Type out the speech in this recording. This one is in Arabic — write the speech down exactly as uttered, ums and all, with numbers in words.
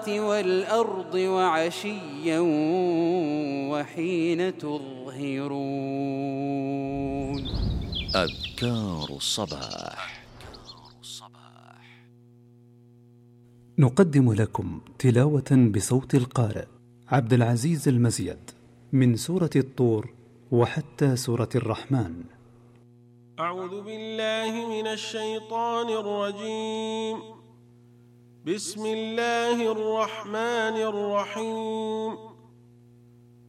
والأرض وعشيا وحين تظهرون. أذكار الصباح. نقدم لكم تلاوة بصوت القارئ عبد العزيز المزيد من سورة الطور وحتى سورة الرحمن. أعوذ بالله من الشيطان الرجيم. بسم الله الرحمن الرحيم.